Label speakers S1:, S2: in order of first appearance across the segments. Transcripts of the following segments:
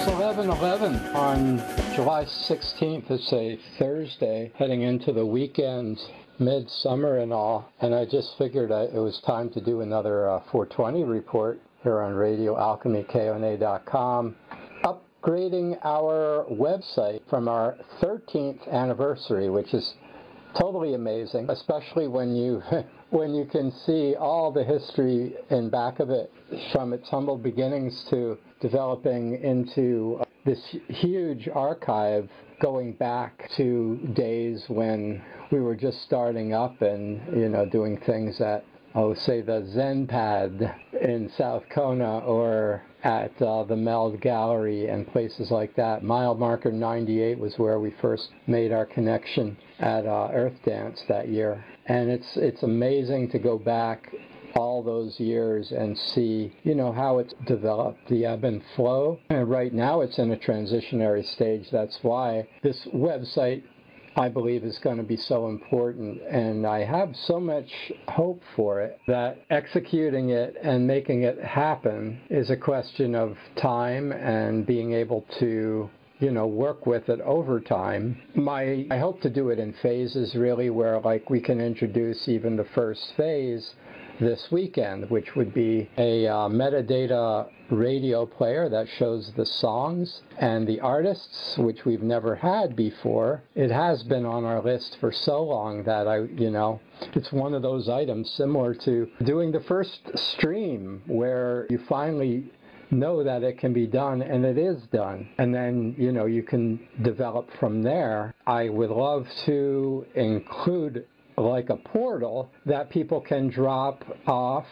S1: It's 11:11 on July 16th. It's a Thursday, heading into the weekend, midsummer and all. And I just figured it was time to do another 420 report here on RadioAlchemyKONA.com, upgrading our website from our 13th anniversary, which is totally amazing, especially when you when you can see all the history in back of it, from its humble beginnings to developing into this huge archive going back to days when we were just starting up and, doing things at, say, the Zen Pad in South Kona or at the Meld Gallery and places like that. Mile marker 98 was where we first made our connection at Earth Dance that year. And it's amazing to go back all those years and see, how it's developed, the ebb and flow. And right now it's in a transitionary stage. That's why this website, I believe, is going to be so important, and I have so much hope for it that executing it and making it happen is a question of time and being able to work with it over time. I hope to do it in phases, really, where we can introduce even the first phase this weekend, which would be a metadata radio player that shows the songs and the artists, which we've never had before. It has been on our list for so long that it's one of those items similar to doing the first stream, where you finally know that it can be done, and it is done. And then, you can develop from there. I would love to include like a portal that people can drop off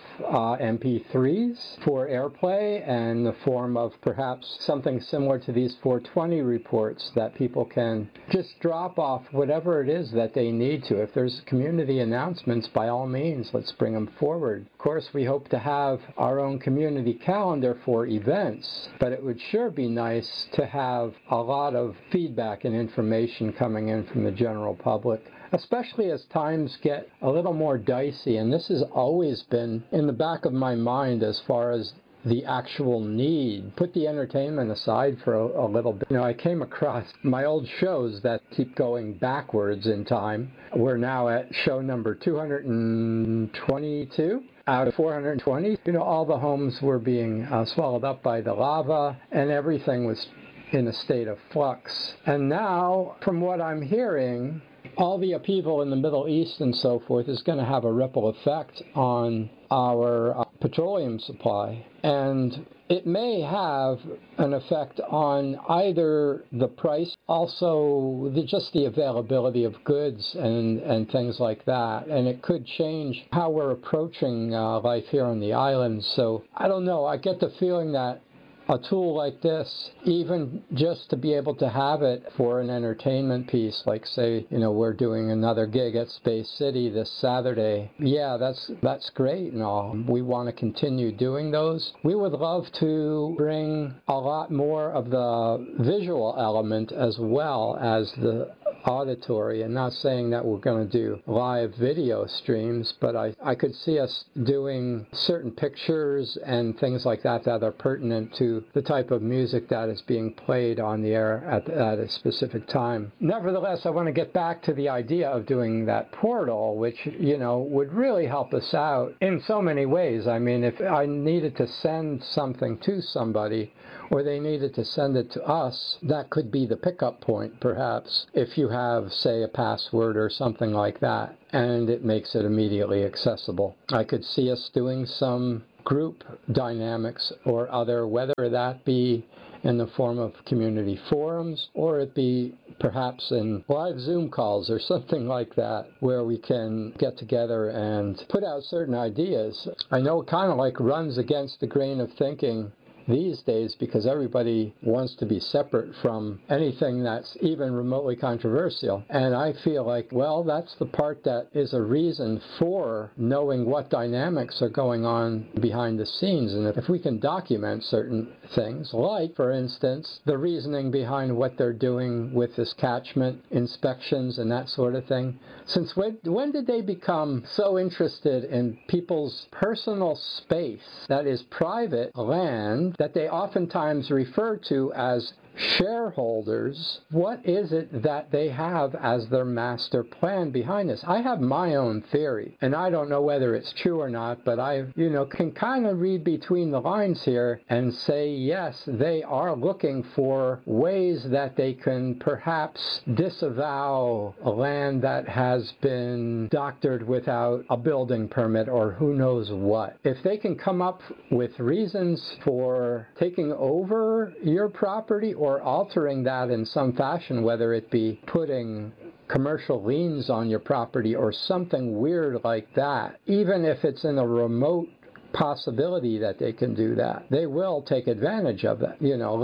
S1: MP3s for airplay, and the form of perhaps something similar to these 420 reports that people can just drop off whatever it is that they need to. If there's community announcements, by all means, let's bring them forward. Of course, we hope to have our own community calendar for events, but it would sure be nice to have a lot of feedback and information coming in from the general public, especially as times get a little more dicey. And this has always been in the back of my mind as far as the actual need. Put the entertainment aside for a little bit. I came across my old shows that keep going backwards in time. We're now at show number 222 out of 420. All the homes were being swallowed up by the lava, and everything was in a state of flux. And now, from what I'm hearing, all the upheaval in the Middle East and so forth is going to have a ripple effect on our petroleum supply. And it may have an effect on either the price, also just the availability of goods and things like that. And it could change how we're approaching life here on the island. So I don't know. I get the feeling that a tool like this, even just to be able to have it for an entertainment piece, like say, we're doing another gig at Space City this Saturday. Yeah, that's great and all. We want to continue doing those. We would love to bring a lot more of the visual element as well as the auditory, and not saying that we're going to do live video streams, but I could see us doing certain pictures and things like that that are pertinent to the type of music that is being played on the air at a specific time. Nevertheless, I want to get back to the idea of doing that portal, which, would really help us out in so many ways. I mean, if I needed to send something to somebody, or they needed to send it to us, that could be the pickup point, perhaps, if you have, say, a password or something like that, and it makes it immediately accessible. I could see us doing some group dynamics or other, whether that be in the form of community forums, or it be perhaps in live Zoom calls or something like that, where we can get together and put out certain ideas. I know it kind of runs against the grain of thinking these days, because everybody wants to be separate from anything that's even remotely controversial. And I feel like, well, that's the part that is a reason for knowing what dynamics are going on behind the scenes. And if we can document certain things, like, for instance, the reasoning behind what they're doing with this catchment inspections and that sort of thing. Since when did they become so interested in people's personal space that is private land that they oftentimes refer to as shareholders. What is it that they have as their master plan behind this? I have my own theory, and I don't know whether it's true or not, but I, can kind of read between the lines here and say, yes, they are looking for ways that they can perhaps disavow a land that has been doctored without a building permit or who knows what. If they can come up with reasons for taking over your property or altering that in some fashion, whether it be putting commercial liens on your property or something weird like that, even if it's in a remote possibility that they can do that, they will take advantage of that,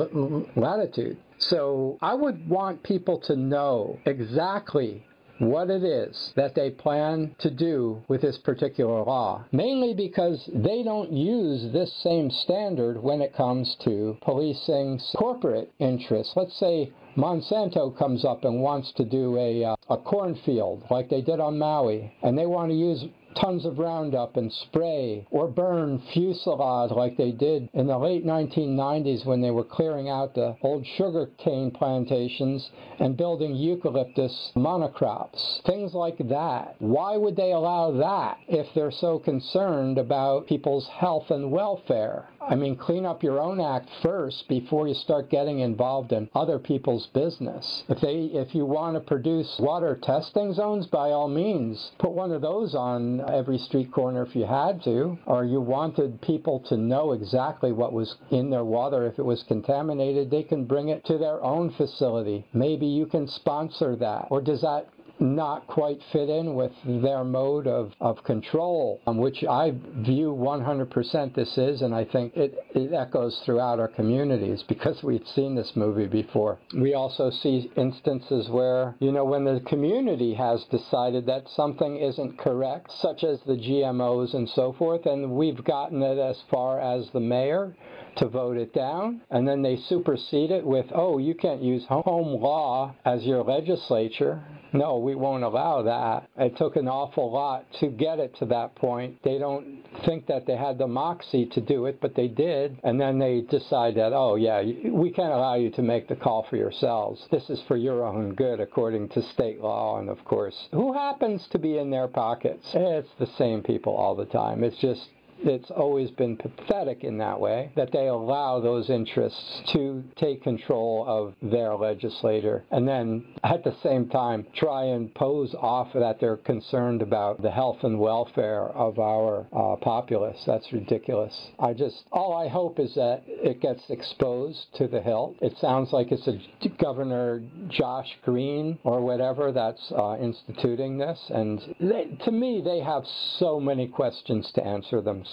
S1: latitude. So I would want people to know exactly what it is that they plan to do with this particular law, mainly because they don't use this same standard when it comes to policing corporate interests. Let's say Monsanto comes up and wants to do a cornfield like they did on Maui, and they want to use tons of Roundup and spray or burn fuselage like they did in the late 1990s when they were clearing out the old sugarcane plantations and building eucalyptus monocrops. Things like that. Why would they allow that if they're so concerned about people's health and welfare? I mean, clean up your own act first before you start getting involved in other people's business. If you want to produce water testing zones, by all means, put one of those on every street corner if you had to, or you wanted people to know exactly what was in their water. If it was contaminated, they can bring it to their own facility. Maybe you can sponsor that. Or does that not quite fit in with their mode of control, which I view 100% this is, and I think it echoes throughout our communities because we've seen this movie before. We also see instances where, when the community has decided that something isn't correct, such as the GMOs and so forth, and we've gotten it as far as the mayor to vote it down, and then they supersede it with, oh, you can't use home law as your legislature. No, we won't allow that. It took an awful lot to get it to that point. They don't think that they had the moxie to do it, but they did. And then they decide that, oh, yeah, we can't allow you to make the call for yourselves. This is for your own good, according to state law. And, of course, who happens to be in their pockets? It's the same people all the time. It's always been pathetic in that way, that they allow those interests to take control of their legislator and then at the same time try and pose off that they're concerned about the health and welfare of our populace. That's ridiculous. All I hope is that it gets exposed to the hilt. It sounds like it's a Governor Josh Green or whatever that's instituting this, and to me they have so many questions to answer themselves,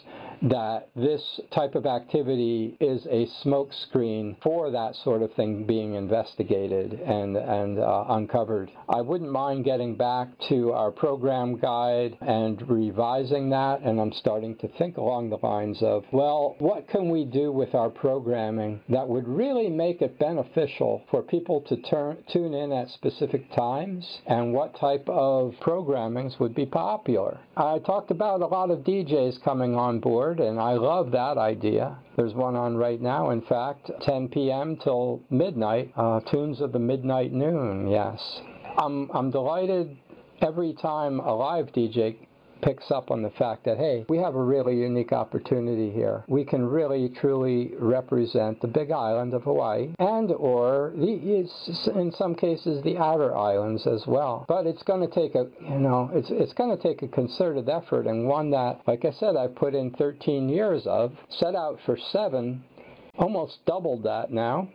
S1: that this type of activity is a smokescreen for that sort of thing being investigated and uncovered. I wouldn't mind getting back to our program guide and revising that, and I'm starting to think along the lines of, well, what can we do with our programming that would really make it beneficial for people to tune in at specific times, and what type of programmings would be popular? I talked about a lot of DJs coming on board, and I love that idea. There's one on right now, in fact, 10 p.m. till midnight, Tunes of the Midnight Noon, yes. I'm delighted every time a live DJ picks up on the fact that, hey, we have a really unique opportunity here. We can really, truly represent the Big Island of Hawaii and or, in some cases, the outer islands as well. But it's going to take it's going to take a concerted effort, and one that, like I said, I've put in 13 years of, set out for 7, almost doubled that now.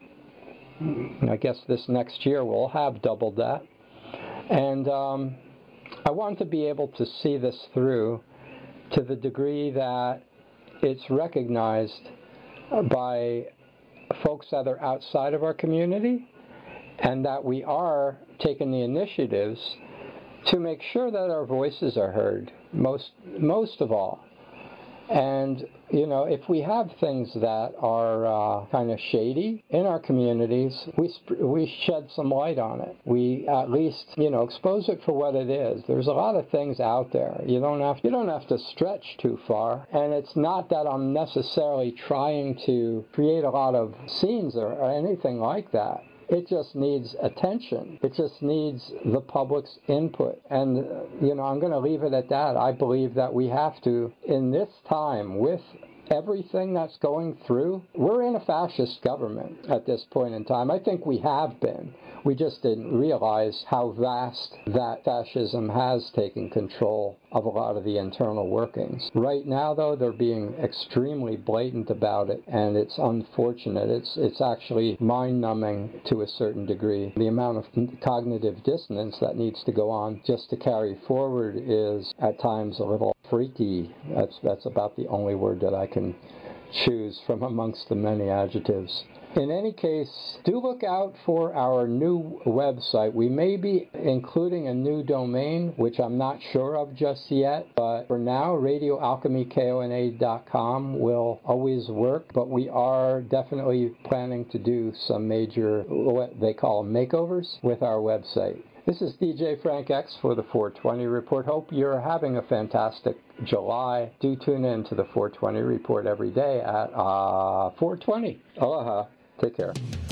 S1: I guess this next year we'll have doubled that. And I want to be able to see this through to the degree that it's recognized by folks that are outside of our community, and that we are taking the initiatives to make sure that our voices are heard, most of all. And, if we have things that are kind of shady in our communities, we shed some light on it. We at least, expose it for what it is. There's a lot of things out there. You don't have to stretch too far. And it's not that I'm necessarily trying to create a lot of scenes or anything like that. It just needs attention. It just needs the public's input. And, I'm going to leave it at that. I believe that we have to, in this time, with everything that's going through, we're in a fascist government at this point in time. I think we have been. We just didn't realize how vast that fascism has taken control of a lot of the internal workings. Right now, though, they're being extremely blatant about it, and it's unfortunate. It's actually mind-numbing to a certain degree. The amount of cognitive dissonance that needs to go on just to carry forward is at times a little freaky. That's about the only word that I can choose from amongst the many adjectives. In any case, do look out for our new website. We may be including a new domain, which I'm not sure of just yet, but for now, radioalchemykona.com will always work, but we are definitely planning to do some major, what they call makeovers with our website. This is DJ Frank X for the 420 Report. Hope you're having a fantastic July. Do tune in to the 420 Report every day at 4:20. Aloha. Take care.